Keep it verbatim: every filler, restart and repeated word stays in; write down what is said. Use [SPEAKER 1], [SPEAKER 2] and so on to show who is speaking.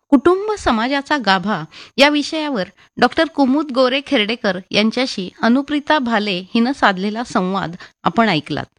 [SPEAKER 1] कुटुंब समाजाचा गाभा या विषयावर डॉक्टर कुमुद गोरे खेर्डेकर यांच्याशी अनुप्रिता भाले हिनं साधलेला संवाद आपण ऐकलात.